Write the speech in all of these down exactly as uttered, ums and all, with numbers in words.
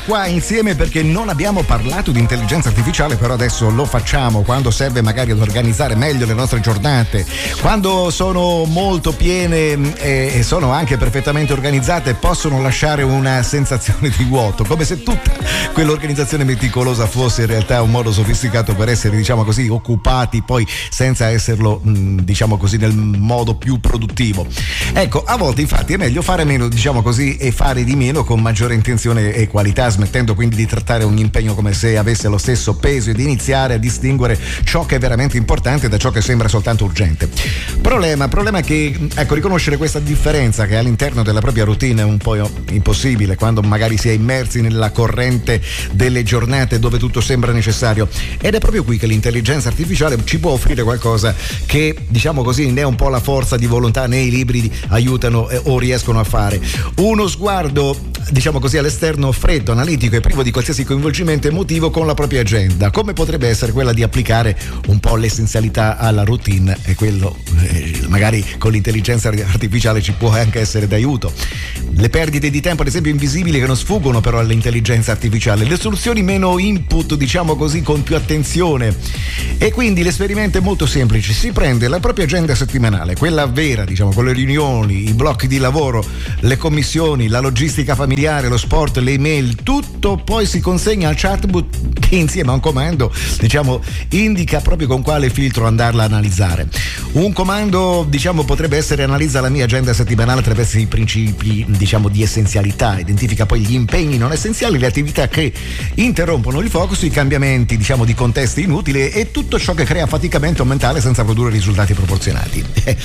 Qua insieme perché non abbiamo parlato di intelligenza artificiale, però adesso lo facciamo quando serve magari ad organizzare meglio le nostre giornate, quando sono molto piene e sono anche perfettamente organizzate, possono lasciare una sensazione di vuoto, come se tutta quell'organizzazione meticolosa fosse in realtà un modo sofisticato per essere, diciamo così, occupati poi senza esserlo, diciamo così, nel modo più produttivo. Ecco, a volte infatti è meglio fare meno, diciamo così, e fare di meno con maggiore intenzione e qualità, smettendo quindi di trattare ogni impegno come se avesse lo stesso peso ed iniziare a distinguere ciò che è veramente importante da ciò che sembra soltanto urgente. Problema, problema che, ecco, riconoscere questa differenza che all'interno della propria routine è un po' impossibile quando magari si è immersi nella corrente delle giornate dove tutto sembra necessario, ed è proprio qui che l'intelligenza artificiale ci può offrire qualcosa che, diciamo così, né un po' la forza di volontà né i libri aiutano eh, o riescono a fare. Uno sguardo, diciamo così, all'esterno freddo, analitico e privo di qualsiasi coinvolgimento emotivo con la propria agenda, come potrebbe essere quella di applicare un po' l'essenzialità alla routine, e quello eh, magari con l'intelligenza artificiale ci può anche essere d'aiuto. Le perdite di tempo ad esempio invisibili che non sfuggono però all'intelligenza artificiale, le soluzioni meno input, diciamo così, con più attenzione, e quindi l'esperimento è molto semplice: si prende la propria agenda settimanale, quella vera, diciamo, con le riunioni, i blocchi di lavoro, le commissioni, la logistica familiare, lo sport, le email, tutto poi si consegna al chatbot che insieme a un comando, diciamo, indica proprio con quale filtro andarla a analizzare. Un comando, diciamo, potrebbe essere: analizza la mia agenda settimanale attraverso i principi, diciamo, di essenzialità, identifica poi gli impegni non essenziali, le attività che interrompono il focus, i cambiamenti, diciamo, di contesti inutili e tutto ciò che crea affaticamento mentale senza produrre risultati proporzionati.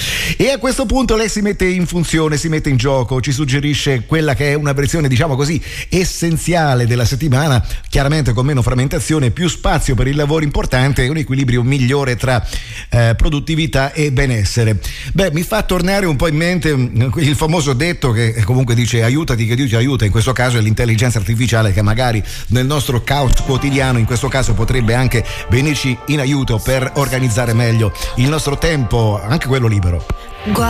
E a questo punto lei si mette in funzione, si mette in gioco, ci suggerisce quella che è una versione, diciamo così, essenziale della settimana, chiaramente con meno frammentazione, più spazio per il lavoro importante e un equilibrio migliore tra eh, produttività e benessere. Beh, mi fa tornare un po' in mente il famoso detto che comunque dice: aiutati che Dio ti aiuta. In questo caso è l'intelligenza artificiale che magari nel nostro caos quotidiano, in questo caso, potrebbe anche venirci in aiuto per organizzare meglio il nostro tempo, anche quello libero.